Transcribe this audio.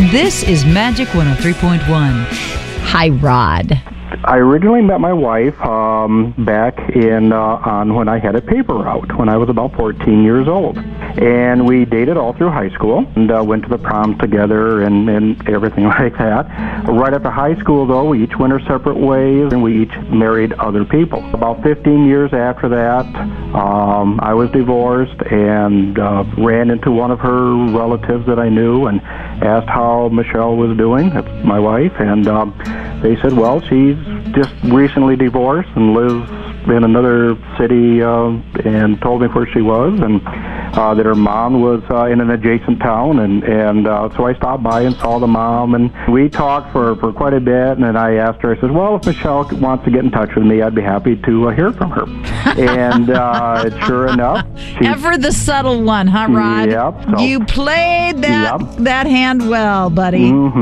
This is Magic 103.1. Hi, Rod. I originally met my wife back in on when I had a paper route when I was about 14 years old. And we dated all through high school and went to the prom together and everything like that. Right after high school, though, we each went our separate ways and we each married other people. About 15 years after that, I was divorced and ran into one of her relatives that I knew and asked how Michelle was doing. That's my wife. And they said, well, she's just recently divorced and lives in another city, and told me where she was and that her mom was in an adjacent town. And so I stopped by and saw the mom, and we talked for quite a bit. And then I asked her, I said, well, if Michelle wants to get in touch with me, I'd be happy to hear from her. And sure enough. Ever the subtle one, huh, Rod? Yep. So, you played that hand well, buddy. Mm-hmm.